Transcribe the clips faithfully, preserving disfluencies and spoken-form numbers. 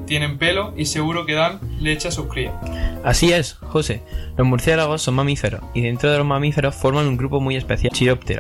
tienen pelo y seguro que dan leche a sus crías. Así es, José. Los murciélagos son mamíferos y dentro de los mamíferos forman un grupo muy especial, Chiroptera.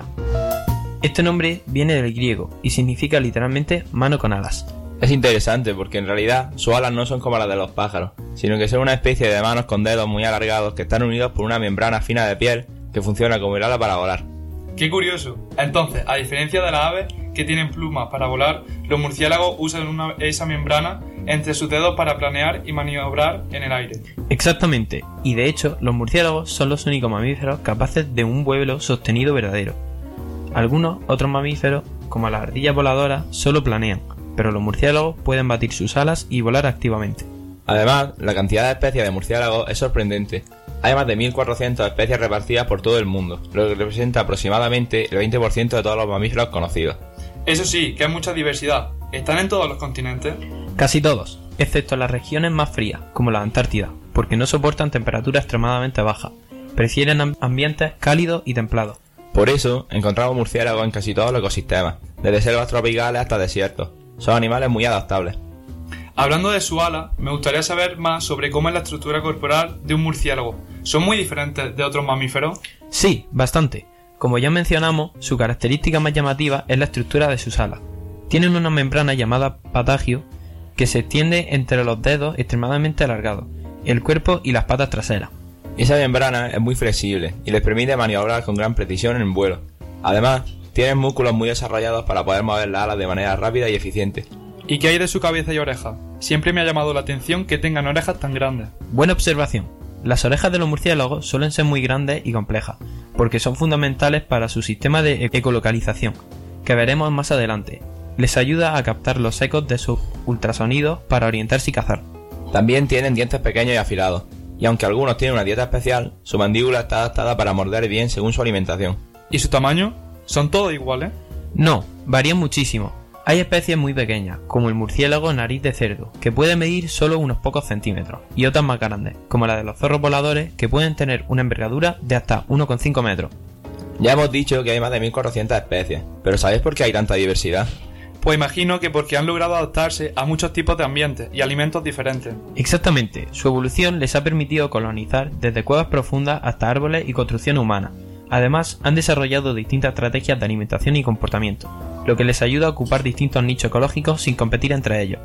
Este nombre viene del griego y significa literalmente mano con alas. Es interesante porque en realidad sus alas no son como las de los pájaros, sino que son una especie de manos con dedos muy alargados que están unidos por una membrana fina de piel que funciona como el ala para volar. ¡Qué curioso! Entonces, a diferencia de las aves que tienen plumas para volar, los murciélagos usan una, esa membrana entre sus dedos para planear y maniobrar en el aire. Exactamente, y de hecho los murciélagos son los únicos mamíferos capaces de un vuelo sostenido verdadero. Algunos otros mamíferos, como las ardillas voladoras, solo planean, pero los murciélagos pueden batir sus alas y volar activamente. Además, la cantidad de especies de murciélagos es sorprendente. Hay más de mil cuatrocientas especies repartidas por todo el mundo, lo que representa aproximadamente el veinte por ciento de todos los mamíferos conocidos. Eso sí, que hay mucha diversidad. ¿Están en todos los continentes? Casi todos, excepto las regiones más frías, como la Antártida, porque no soportan temperaturas extremadamente bajas. Prefieren ambientes cálidos y templados. Por eso, encontramos murciélagos en casi todos los ecosistemas, desde selvas tropicales hasta desiertos. Son animales muy adaptables. Hablando de su ala, me gustaría saber más sobre cómo es la estructura corporal de un murciélago. ¿Son muy diferentes de otros mamíferos? Sí, bastante. Como ya mencionamos, su característica más llamativa es la estructura de sus alas. Tienen una membrana llamada patagio que se extiende entre los dedos extremadamente alargados, el cuerpo y las patas traseras. Esa membrana es muy flexible y les permite maniobrar con gran precisión en vuelo. Además, tienen músculos muy desarrollados para poder mover las alas de manera rápida y eficiente. ¿Y qué hay de su cabeza y orejas? Siempre me ha llamado la atención que tengan orejas tan grandes. Buena observación. Las orejas de los murciélagos suelen ser muy grandes y complejas, porque son fundamentales para su sistema de ecolocalización, que veremos más adelante. Les ayuda a captar los ecos de sus ultrasonidos para orientarse y cazar. También tienen dientes pequeños y afilados, y aunque algunos tienen una dieta especial, su mandíbula está adaptada para morder bien según su alimentación. ¿Y su tamaño? ¿Son todos iguales? No, varían muchísimo. Hay especies muy pequeñas, como el murciélago nariz de cerdo, que puede medir solo unos pocos centímetros, y otras más grandes, como la de los zorros voladores, que pueden tener una envergadura de hasta uno coma cinco metros. Ya hemos dicho que hay más de mil cuatrocientas especies, pero ¿sabéis por qué hay tanta diversidad? Pues imagino que porque han logrado adaptarse a muchos tipos de ambientes y alimentos diferentes. Exactamente, su evolución les ha permitido colonizar desde cuevas profundas hasta árboles y construcción humana. Además, han desarrollado distintas estrategias de alimentación y comportamiento, lo que les ayuda a ocupar distintos nichos ecológicos sin competir entre ellos.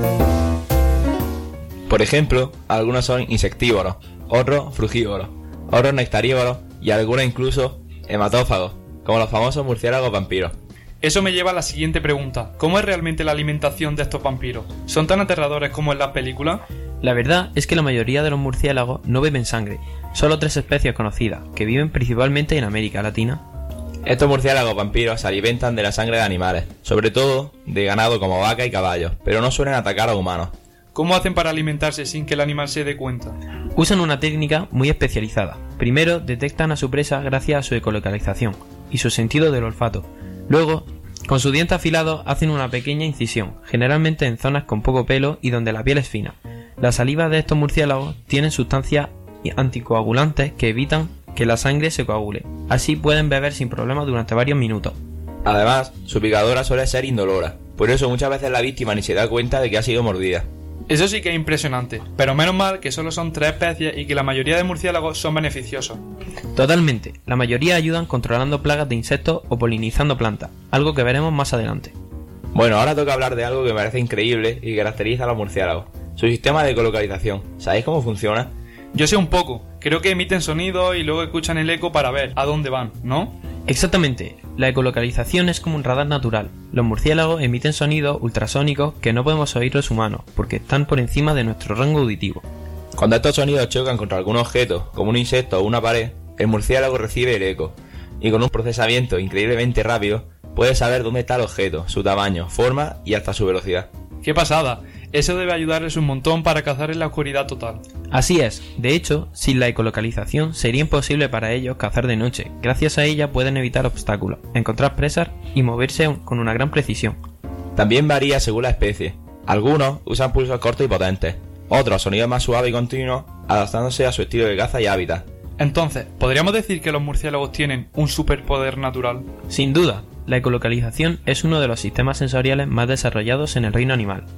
Por ejemplo, algunos son insectívoros, otros frugívoros, otros nectarívoros y algunos incluso hematófagos, como los famosos murciélagos vampiros. Eso me lleva a la siguiente pregunta. ¿Cómo es realmente la alimentación de estos vampiros? ¿Son tan aterradores como en las películas? La verdad es que la mayoría de los murciélagos no beben sangre, solo tres especies conocidas, que viven principalmente en América Latina. Estos murciélagos vampiros se alimentan de la sangre de animales, sobre todo de ganado como vaca y caballos, pero no suelen atacar a humanos. ¿Cómo hacen para alimentarse sin que el animal se dé cuenta? Usan una técnica muy especializada. Primero detectan a su presa gracias a su ecolocalización y su sentido del olfato. Luego, con sus dientes afilados hacen una pequeña incisión, generalmente en zonas con poco pelo y donde la piel es fina. La saliva de estos murciélagos tienen sustancias anticoagulantes que evitan que la sangre se coagule. Así pueden beber sin problemas durante varios minutos. Además, su picadura suele ser indolora, por eso muchas veces la víctima ni se da cuenta de que ha sido mordida. Eso sí que es impresionante, pero menos mal que solo son tres especies y que la mayoría de murciélagos son beneficiosos. Totalmente, la mayoría ayudan controlando plagas de insectos o polinizando plantas, algo que veremos más adelante. Bueno, ahora toca hablar de algo que me parece increíble y que caracteriza a los murciélagos, su sistema de ecolocalización. ¿Sabéis cómo funciona? Yo sé un poco, creo que emiten sonidos y luego escuchan el eco para ver a dónde van, ¿no? Exactamente, la ecolocalización es como un radar natural. Los murciélagos emiten sonidos ultrasónicos que no podemos oír los humanos, porque están por encima de nuestro rango auditivo. Cuando estos sonidos chocan contra algún objeto, como un insecto o una pared, el murciélago recibe el eco, y con un procesamiento increíblemente rápido, puede saber dónde está el objeto, su tamaño, forma y hasta su velocidad. ¡Qué pasada! Eso debe ayudarles un montón para cazar en la oscuridad total. Así es, de hecho, sin la ecolocalización sería imposible para ellos cazar de noche. Gracias a ella pueden evitar obstáculos, encontrar presas y moverse con una gran precisión. También varía según la especie. Algunos usan pulsos cortos y potentes, otros sonidos más suaves y continuos, adaptándose a su estilo de caza y hábitat. Entonces, ¿podríamos decir que los murciélagos tienen un superpoder natural? Sin duda, la ecolocalización es uno de los sistemas sensoriales más desarrollados en el reino animal.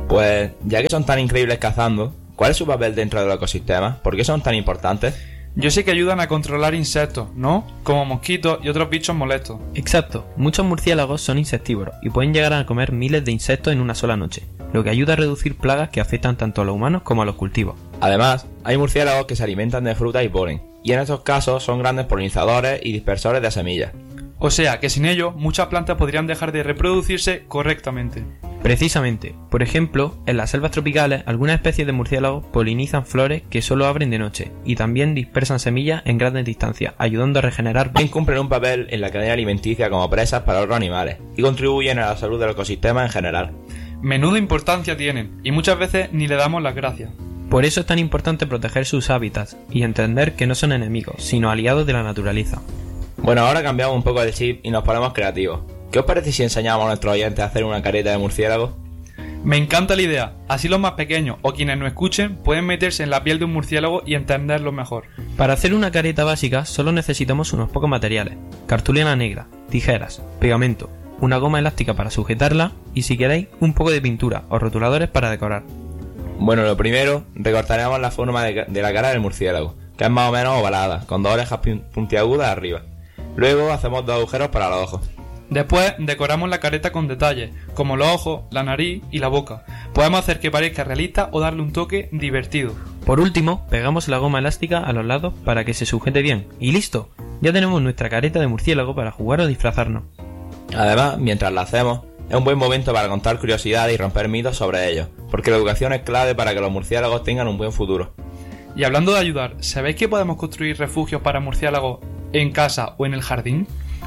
Pues, ya que son tan increíbles cazando, ¿cuál es su papel dentro del ecosistema? ¿Por qué son tan importantes? Yo sé que ayudan a controlar insectos, ¿no? Como mosquitos y otros bichos molestos. Exacto, muchos murciélagos son insectívoros y pueden llegar a comer miles de insectos en una sola noche, lo que ayuda a reducir plagas que afectan tanto a los humanos como a los cultivos. Además, hay murciélagos que se alimentan de fruta y polen, y en estos casos son grandes polinizadores y dispersores de semillas. O sea que sin ellos muchas plantas podrían dejar de reproducirse correctamente. Precisamente, por ejemplo, en las selvas tropicales algunas especies de murciélagos polinizan flores que solo abren de noche y también dispersan semillas en grandes distancias, ayudando a regenerar. También cumplen un papel en la cadena alimenticia como presas para otros animales y contribuyen a la salud del ecosistema en general. Menuda importancia tienen y muchas veces ni le damos las gracias. Por eso es tan importante proteger sus hábitats y entender que no son enemigos, sino aliados de la naturaleza. Bueno, ahora cambiamos un poco el chip y nos ponemos creativos. ¿Qué os parece si enseñamos a nuestros oyentes a hacer una careta de murciélago? Me encanta la idea, así los más pequeños o quienes no escuchen pueden meterse en la piel de un murciélago y entenderlo mejor. Para hacer una careta básica solo necesitamos unos pocos materiales: cartulina negra, tijeras, pegamento, una goma elástica para sujetarla y, si queréis, un poco de pintura o rotuladores para decorar. Bueno, lo primero, recortaremos la forma de, de la cara del murciélago, que es más o menos ovalada, con dos orejas puntiagudas arriba. Luego hacemos dos agujeros para los ojos. Después decoramos la careta con detalles, como los ojos, la nariz y la boca. Podemos hacer que parezca realista o darle un toque divertido. Por último, pegamos la goma elástica a los lados para que se sujete bien. ¡Y listo! Ya tenemos nuestra careta de murciélago para jugar o disfrazarnos. Además, mientras la hacemos, es un buen momento para contar curiosidades y romper mitos sobre ellos, porque la educación es clave para que los murciélagos tengan un buen futuro. Y hablando de ayudar, ¿sabéis que podemos construir refugios para murciélagos en casa o en el jardín?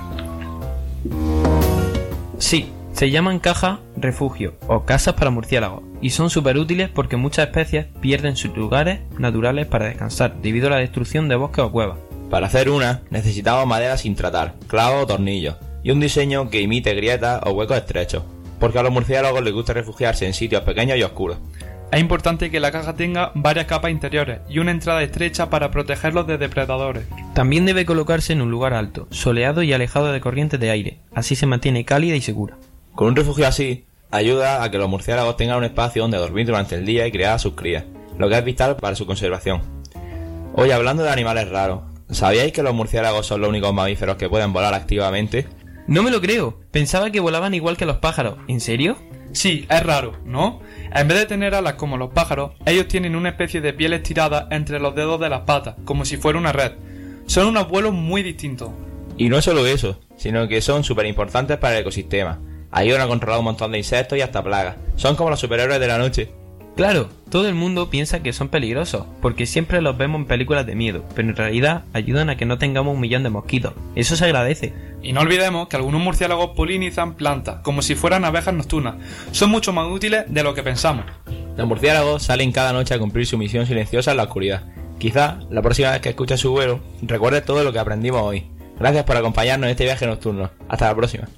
Sí, se llaman cajas refugio o casas para murciélagos y son súper útiles porque muchas especies pierden sus lugares naturales para descansar debido a la destrucción de bosques o cuevas. Para hacer una, necesitamos madera sin tratar, clavos o tornillos, y un diseño que imite grietas o huecos estrechos, porque a los murciélagos les gusta refugiarse en sitios pequeños y oscuros. Es importante que la caja tenga varias capas interiores y una entrada estrecha para protegerlos de depredadores. También debe colocarse en un lugar alto, soleado y alejado de corrientes de aire, así se mantiene cálida y segura. Con un refugio así, ayuda a que los murciélagos tengan un espacio donde dormir durante el día y criar a sus crías, lo que es vital para su conservación. Hoy, hablando de animales raros, ¿sabíais que los murciélagos son los únicos mamíferos que pueden volar activamente? No me lo creo, pensaba que volaban igual que los pájaros. ¿En serio? Sí, es raro, ¿no? En vez de tener alas como los pájaros, ellos tienen una especie de piel estirada entre los dedos de las patas, como si fuera una red. Son unos vuelos muy distintos. Y no solo eso, sino que son súper importantes para el ecosistema. Ayudan a controlar un montón de insectos y hasta plagas. Son como los superhéroes de la noche. Claro, todo el mundo piensa que son peligrosos, porque siempre los vemos en películas de miedo, pero en realidad ayudan a que no tengamos un millón de mosquitos. Eso se agradece. Y no olvidemos que algunos murciélagos polinizan plantas, como si fueran abejas nocturnas. Son mucho más útiles de lo que pensamos. Los murciélagos salen cada noche a cumplir su misión silenciosa en la oscuridad. Quizá, la próxima vez que escuches su vuelo, recuerdes todo lo que aprendimos hoy. Gracias por acompañarnos en este viaje nocturno. Hasta la próxima.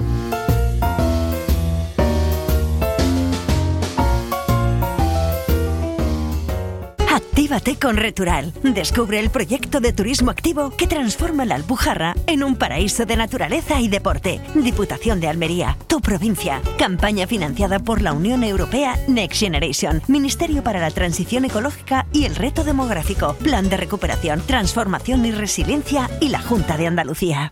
Actívate con Retural. Descubre el proyecto de turismo activo que transforma la Alpujarra en un paraíso de naturaleza y deporte. Diputación de Almería, tu provincia. Campaña financiada por la Unión Europea Next Generation, Ministerio para la Transición Ecológica y el Reto Demográfico, Plan de Recuperación, Transformación y Resiliencia y la Junta de Andalucía.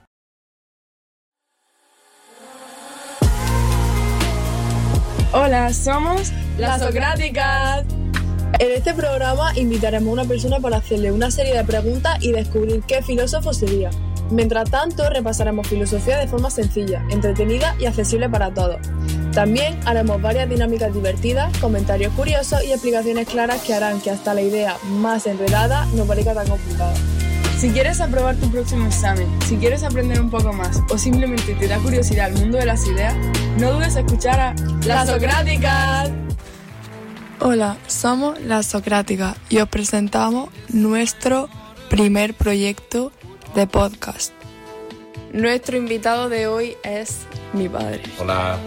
Hola, somos las Socráticas. En este programa invitaremos a una persona para hacerle una serie de preguntas y descubrir qué filósofo sería. Mientras tanto, repasaremos filosofía de forma sencilla, entretenida y accesible para todos. También haremos varias dinámicas divertidas, comentarios curiosos y explicaciones claras que harán que hasta la idea más enredada no parezca tan complicada. Si quieres aprobar tu próximo examen, si quieres aprender un poco más o simplemente te da curiosidad el mundo de las ideas, no dudes en escuchar a las Socráticas. Hola, somos las Socráticas y os presentamos nuestro primer proyecto de podcast. Nuestro invitado de hoy es mi padre. Hola.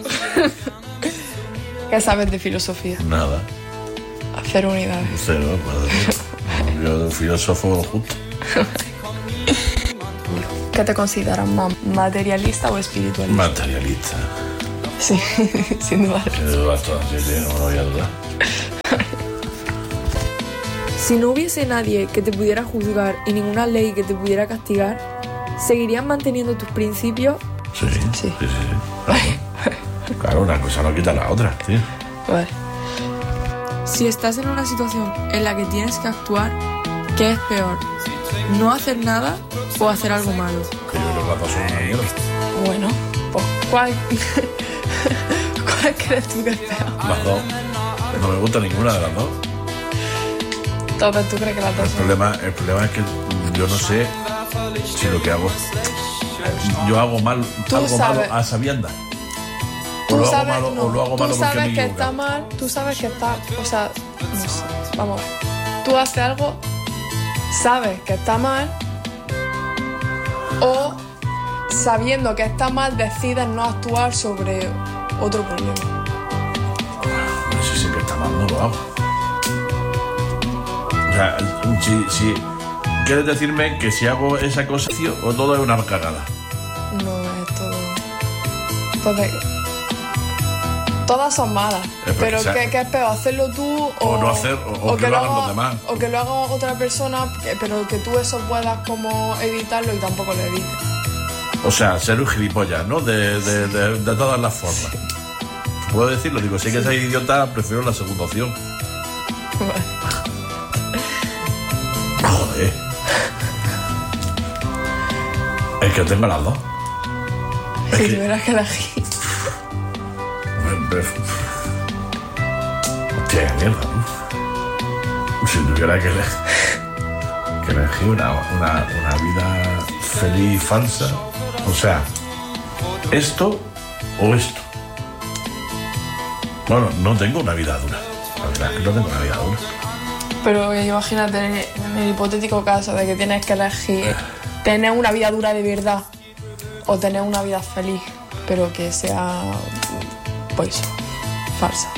¿Qué sabes de filosofía? Nada. Hacer unidades. No sé, ¿no? Pues, yo de filósofo justo. ¿Qué te consideras más, materialista o espiritualista? Materialista. Sí, sin duda. Sin duda, esto, sí, sí, no me lo voy a dudar. Si no hubiese nadie que te pudiera juzgar y ninguna ley que te pudiera castigar, ¿seguirías manteniendo tus principios? Sí, sí, Sí. sí, sí, sí. Claro. Claro, una cosa no quita la otra, tío. Vale. Si estás en una situación en la que tienes que actuar, ¿qué es peor? ¿No hacer nada o hacer algo malo? Que yo creo que las dos son una mierda. Bueno, pues ¿cuál? ¿Cuál crees tú que es peor? Las dos. No me gusta ninguna de las dos. Entonces, ¿tú crees que las dos El son? problema, el problema es que yo no sé si lo que hago. Yo hago mal, Tú algo sabes. malo a sabiendas. O Tú lo hago sabes, malo, no, o lo hago tú malo porque me sabes he que equivocado. está mal, tú sabes que está, o sea, no sé, vamos a ver. Tú haces algo, sabes que está mal, o sabiendo que está mal decides no actuar sobre otro problema. No sé si que está mal, no lo hago. O sea, si, si quieres decirme que si hago esa cosa, tío, o todo es una cagada. No es todo. Entonces, todas son malas. Es Pero o sea, ¿qué, ¿qué es peor? ¿Hacerlo tú o, o no hacer- o- o que lo hagan los demás. O que lo haga otra persona, que- pero que tú eso puedas como evitarlo y tampoco lo evites. O sea, ser un gilipollas, ¿no? De, de, de, de todas las formas. ¿Puedo decirlo? Digo, si hay que ser idiota, prefiero la segunda opción. Joder. Es que tengo las dos. Es Si que- tuvieras que elegir. Me- me- Hostia, qué mierda, ¿no? Si tuviera que, ele- que elegir una, una, una vida feliz y falsa, o sea, esto o esto. Bueno, no tengo una vida dura. La verdad es que no tengo una vida dura. Pero imagínate en el hipotético caso de que tienes que elegir tener una vida dura de verdad o tener una vida feliz, pero que sea, pues, falsa.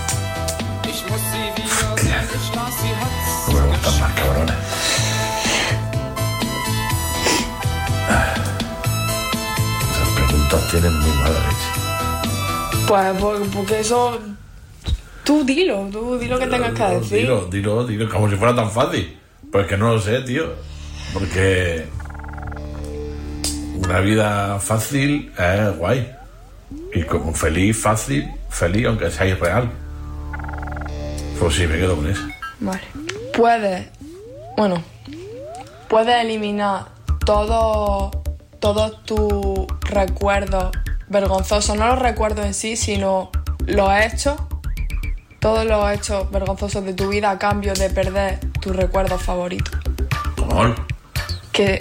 No me gustan más cabrones. Esas preguntas tienen muy mala leche. Pues por- porque eso... Tú dilo, tú dilo que tengas que decir. Dilo, dilo, dilo, como si fuera tan fácil. Pues que no lo sé, tío. Porque una vida fácil es guay. Y como feliz, fácil, feliz, aunque sea irreal. Pues sí, me quedo con eso. Vale. Puedes, bueno, puedes eliminar todos todos tus recuerdos vergonzosos, no los recuerdos en sí, sino los hechos, todos los hechos vergonzosos de tu vida a cambio de perder tus recuerdos favoritos. ¿Cómo? Que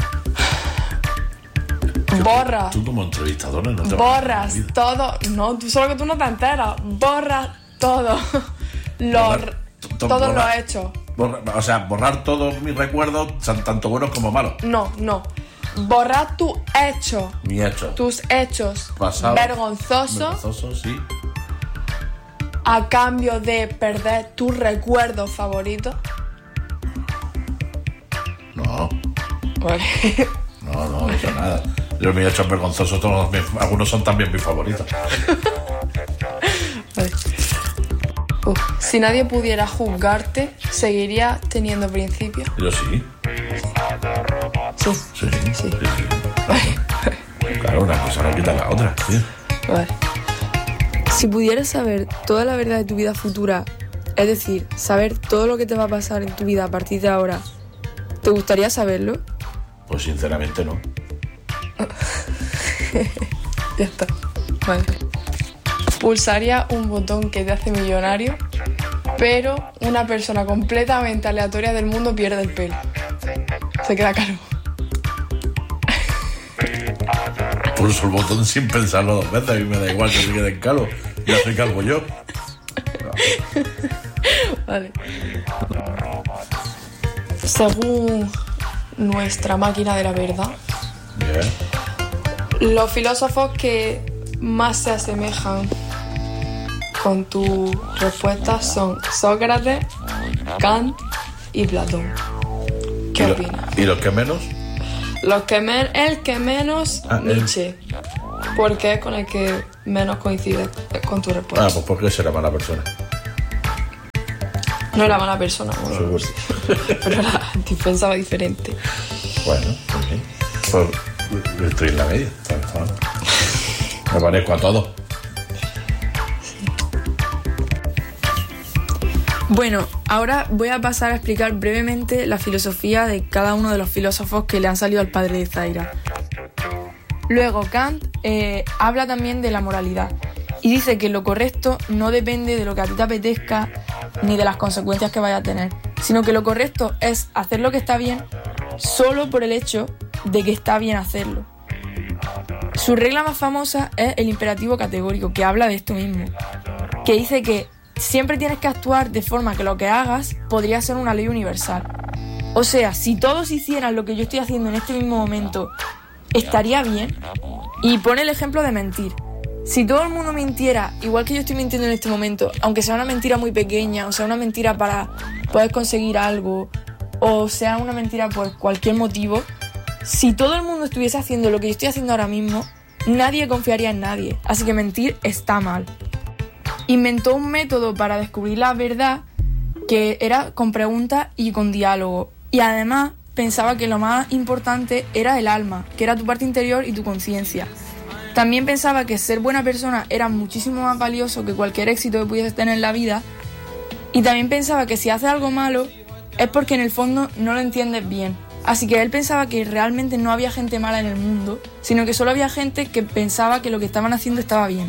borras, Tú como entrevistadora no te vas a borras la vida. todo, no, tú solo que tú no te enteras, borras todo, los, Borrar- to- todos borrar- los hechos. Borra- o sea, borrar todos mis recuerdos, san- tanto buenos como malos. No, no. Borrar tus hechos, Mi hecho. tus hechos Pasado. vergonzosos Vergonzoso, sí. a cambio de perder tus recuerdos favoritos. No, Vale. no, no, eso nada. Yo mis hechos vergonzosos, todos mis- algunos son también mis favoritos. Vale. Uf, si nadie pudiera juzgarte, ¿seguirías teniendo principios? Yo sí. Sí. Sí, sí, sí. Claro, una cosa no quita la otra, tío. Vale. Si pudieras saber toda la verdad de tu vida futura, es decir, saber todo lo que te va a pasar en tu vida a partir de ahora, ¿te gustaría saberlo? Pues sinceramente no. Ya está. Vale. Pulsaría un botón que te hace millonario, pero una persona completamente aleatoria del mundo pierde el pelo. Se queda calvo. Pulso el botón sin pensarlo dos veces. A mí me da igual que se quede en calvo. Ya soy calvo yo. Vale. Según nuestra máquina de la verdad, Bien. los filósofos que más se asemejan con tus respuestas son Sócrates, Kant y Platón. ¿Qué ¿Y lo- opinas? ¿Y los que menos? Los que men- el que menos, Ah, él. Nietzsche. Porque es con el que menos coincide con tu respuesta. Ah, pues porque será mala persona. No era mala persona, bueno, Seguro. pero era que pensaba diferente. Bueno, pues sí. Pues estoy en la media. Me parezco a todos. Bueno, ahora voy a pasar a explicar brevemente la filosofía de cada uno de los filósofos que le han salido al padre de Zaira. Luego, Kant eh, habla también de la moralidad y dice que lo correcto no depende de lo que a ti te apetezca ni de las consecuencias que vaya a tener, sino que lo correcto es hacer lo que está bien solo por el hecho de que está bien hacerlo. Su regla más famosa es el imperativo categórico, que habla de esto mismo, que dice que siempre tienes que actuar de forma que lo que hagas podría ser una ley universal. O sea, si todos hicieran lo que yo estoy haciendo en este mismo momento, ¿estaría bien? Y pone el ejemplo de mentir. Si todo el mundo mintiera igual que yo estoy mintiendo en este momento, aunque sea una mentira muy pequeña, o sea una mentira para poder conseguir algo, o sea una mentira por cualquier motivo, si todo el mundo estuviese haciendo lo que yo estoy haciendo ahora mismo, nadie confiaría en nadie. Así que mentir está mal. Inventó un método para descubrir la verdad que era con preguntas y con diálogo. Y además pensaba que lo más importante era el alma, que era tu parte interior y tu conciencia. También pensaba que ser buena persona era muchísimo más valioso que cualquier éxito que pudieses tener en la vida. Y también pensaba que si haces algo malo es porque en el fondo no lo entiendes bien. Así que él pensaba que realmente no había gente mala en el mundo, sino que solo había gente que pensaba que lo que estaban haciendo estaba bien.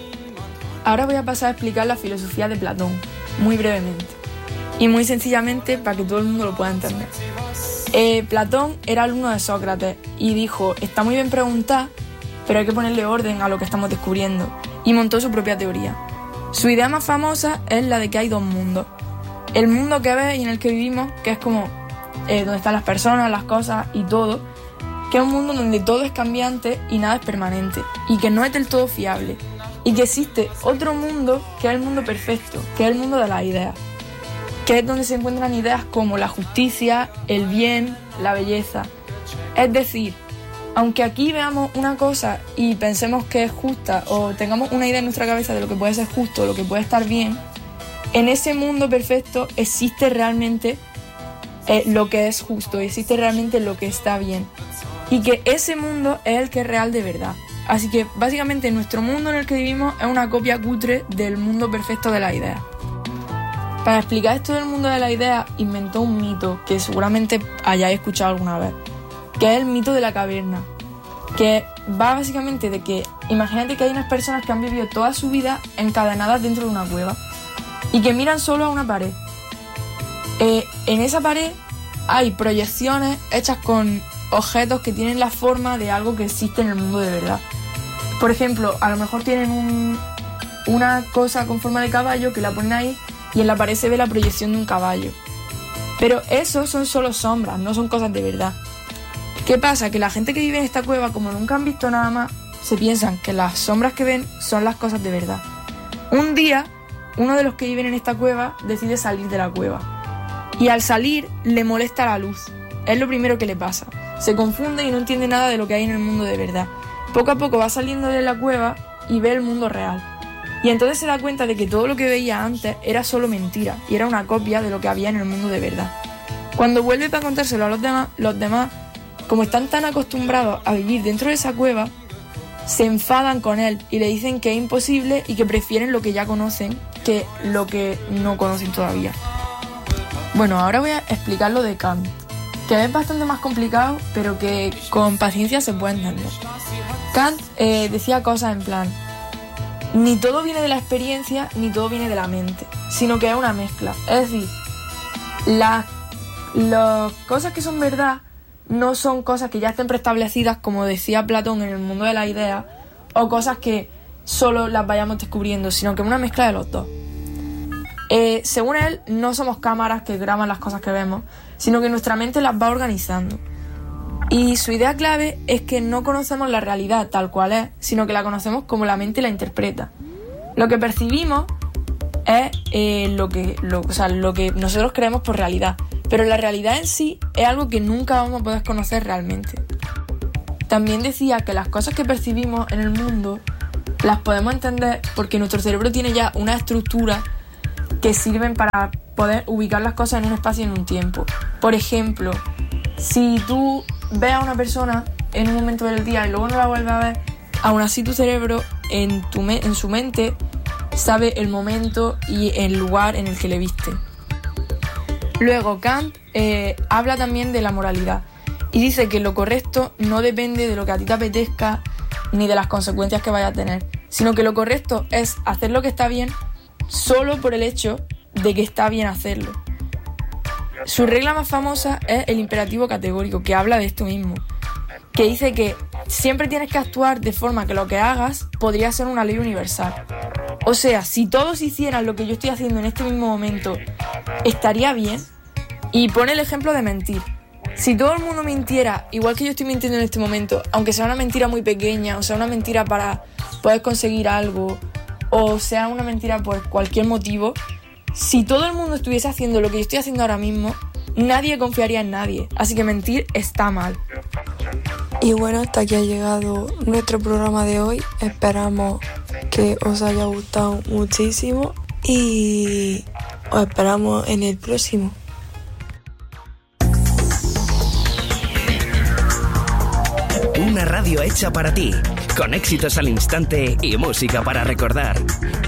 Ahora voy a pasar a explicar la filosofía de Platón, muy brevemente. Y muy sencillamente para que todo el mundo lo pueda entender. Eh, Platón era alumno de Sócrates y dijo, está muy bien preguntar, pero hay que ponerle orden a lo que estamos descubriendo. Y montó su propia teoría. Su idea más famosa es la de que hay dos mundos. El mundo que ves y en el que vivimos, que es como eh, donde están las personas, las cosas y todo, que es un mundo donde todo es cambiante y nada es permanente, y que no es del todo fiable. Y que existe otro mundo que es el mundo perfecto, que es el mundo de las ideas, que es donde se encuentran ideas como la justicia, el bien, la belleza. Es decir, aunque aquí veamos una cosa y pensemos que es justa o tengamos una idea en nuestra cabeza de lo que puede ser justo o lo que puede estar bien, en ese mundo perfecto existe realmente eh, lo que es justo, existe realmente lo que está bien. Y que ese mundo es el que es real de verdad. Así que básicamente nuestro mundo en el que vivimos es una copia cutre del mundo perfecto de la idea. Para explicar esto del mundo de la idea, inventó un mito que seguramente hayáis escuchado alguna vez, que es el mito de la caverna, que va básicamente de que imagínate que hay unas personas que han vivido toda su vida encadenadas dentro de una cueva y que miran solo a una pared. Eh, en esa pared hay proyecciones hechas con objetos que tienen la forma de algo que existe en el mundo de verdad. Por ejemplo, a lo mejor tienen un, una cosa con forma de caballo que la ponen ahí y en la pared se ve la proyección de un caballo. Pero eso son solo sombras, no son cosas de verdad. ¿Qué pasa? Que la gente que vive en esta cueva, como nunca han visto nada más, se piensan que las sombras que ven son las cosas de verdad. Un día, uno de los que viven en esta cueva decide salir de la cueva. Y al salir, le molesta la luz. Es lo primero que le pasa. Se confunde y no entiende nada de lo que hay en el mundo de verdad. Poco a poco va saliendo de la cueva y ve el mundo real. Y entonces se da cuenta de que todo lo que veía antes era solo mentira y era una copia de lo que había en el mundo de verdad. Cuando vuelve para contárselo a los demás, los demás, como están tan acostumbrados a vivir dentro de esa cueva, se enfadan con él y le dicen que es imposible y que prefieren lo que ya conocen que lo que no conocen todavía. Bueno, ahora voy a explicar lo de Kant, que es bastante más complicado, pero que con paciencia se puede entender. Kant eh, decía cosas en plan, ni todo viene de la experiencia, ni todo viene de la mente, sino que es una mezcla. Es decir, las, las cosas que son verdad no son cosas que ya estén preestablecidas, como decía Platón en el mundo de la idea, o cosas que solo las vayamos descubriendo, sino que es una mezcla de los dos. Eh, según él, no somos cámaras que graban las cosas que vemos, sino que nuestra mente las va organizando. Y su idea clave es que no conocemos la realidad tal cual es, sino que la conocemos como la mente la interpreta. Lo que percibimos es eh, lo que, lo, o sea, lo que nosotros creemos por realidad, pero la realidad en sí es algo que nunca vamos a poder conocer realmente. También decía que las cosas que percibimos en el mundo las podemos entender porque nuestro cerebro tiene ya una estructura que sirven para poder ubicar las cosas en un espacio y en un tiempo. Por ejemplo, si tú ves a una persona en un momento del día y luego no la vuelves a ver, aún así tu cerebro en, tu me- en su mente sabe el momento y el lugar en el que le viste. Luego Kant eh, habla también de la moralidad y dice que lo correcto no depende de lo que a ti te apetezca ni de las consecuencias que vaya a tener, sino que lo correcto es hacer lo que está bien solo por el hecho de que está bien hacerlo. Su regla más famosa es el imperativo categórico, que habla de esto mismo, que dice que siempre tienes que actuar de forma que lo que hagas podría ser una ley universal. O sea, si todos hicieran lo que yo estoy haciendo en este mismo momento, ¿estaría bien? Y pone el ejemplo de mentir. Si todo el mundo mintiera igual que yo estoy mintiendo en este momento, aunque sea una mentira muy pequeña, o sea una mentira para poder conseguir algo, o sea una mentira por cualquier motivo, si todo el mundo estuviese haciendo lo que yo estoy haciendo ahora mismo, nadie confiaría en nadie. Así que mentir está mal. Y bueno, hasta aquí ha llegado nuestro programa de hoy. Esperamos que os haya gustado muchísimo y os esperamos en el próximo. Una radio hecha para ti, con éxitos al instante y música para recordar.